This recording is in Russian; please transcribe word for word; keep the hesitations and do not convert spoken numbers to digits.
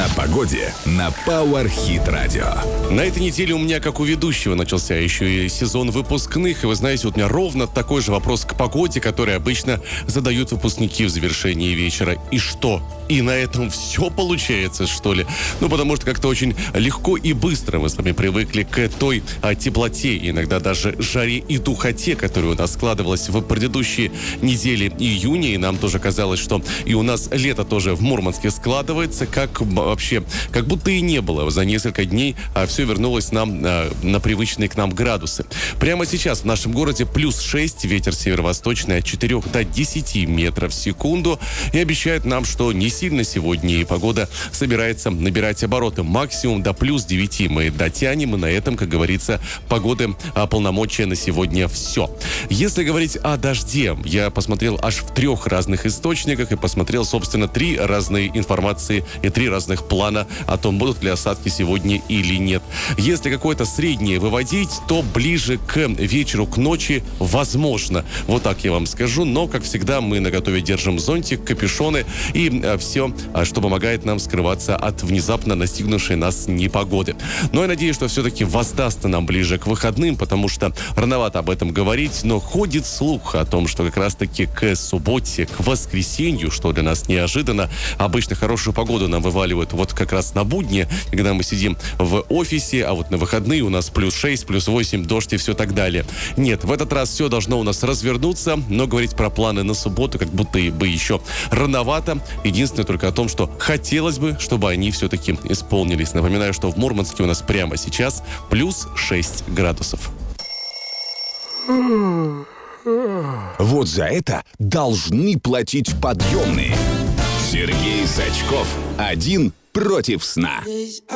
О погоде на Power Hit Radio. На этой неделе у меня, как у ведущего, начался еще и сезон выпускных. И вы знаете, вот у меня ровно такой же вопрос к погоде, который обычно задают выпускники в завершении вечера. И что? И на этом все получается, что ли? Ну, потому что как-то очень легко и быстро мы с вами привыкли к той а, теплоте, иногда даже жаре и духоте, которая у нас складывалась в предыдущие недели июня. И нам тоже казалось, что и у нас лето тоже в Мурманске складывается, как вообще, как будто и не было. За несколько дней а, все вернулось нам а, на привычные к нам градусы. Прямо сейчас в нашем городе плюс шесть, ветер северо-восточный от четырёх до десяти метров в секунду. И обещают нам, что не сильно сегодня и погода собирается набирать обороты. Максимум до плюс девяти мы дотянем. И на этом, как говорится, погоды а, полномочия на сегодня все. Если говорить о дожде, я посмотрел аж в трех разных источниках и посмотрел, собственно, три разные информации и три разных плана о том, будут ли осадки сегодня или нет. Если какое-то среднее выводить, то ближе к вечеру, к ночи возможно. Вот так я вам скажу. Но, как всегда, мы наготове держим зонтик, капюшоны и а, все, а, что помогает нам скрываться от внезапно настигнувшей нас непогоды. Но я надеюсь, что все-таки воздастся нам ближе к выходным, потому что рановато об этом говорить, но ходит слух о том, что как раз-таки к субботе, к воскресенью, что для нас неожиданно, обычно хорошую погоду нам вываливают вот как раз на будни, когда мы сидим в офисе, а вот на выходные у нас плюс шесть, плюс восемь, дождь и все так далее. Нет, в этот раз все должно у нас развернуться, но говорить про планы на субботу как будто бы еще рановато. Единственное только о том, что хотелось бы, чтобы они все-таки исполнились. Напоминаю, что в Мурманске у нас прямо сейчас плюс шесть градусов. Вот за это должны платить подъемные. Сергей Сачков. Один против сна.